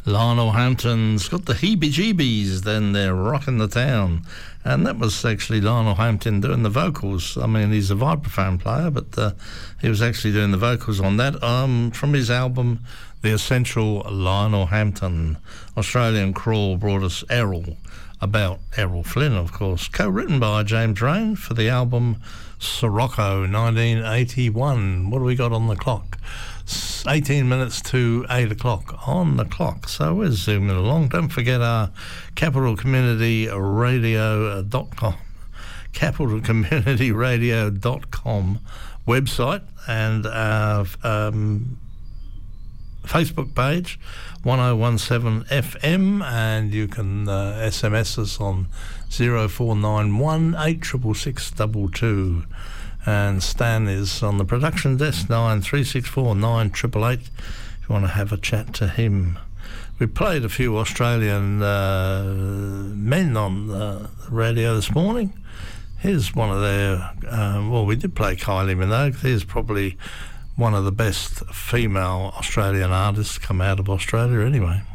Lionel Hampton's got the heebie-jeebies, then they're rocking the town. And that was actually Lionel Hampton doing the vocals. I mean, he's a vibraphone player, but he was actually doing the vocals on that from his album, The Essential Lionel Hampton. Australian Crawl brought us Errol, about Errol Flynn, of course, co-written by James Rain for the album Sirocco 1981. What do we got on the clock? 18 minutes to 8 o'clock on the clock. So we're zooming along. Don't forget our capitalcommunityradio.com capitalcommunityradio.com website and our Facebook page 1017 FM, and you can SMS us on 0491 866 and Stan is on the production desk 9364 9888 if you want to have a chat to him. We played a few Australian men on the radio this morning. Here's one of their we did play Kylie Minogue. Here's probably one of the best female Australian artists come out of Australia anyway.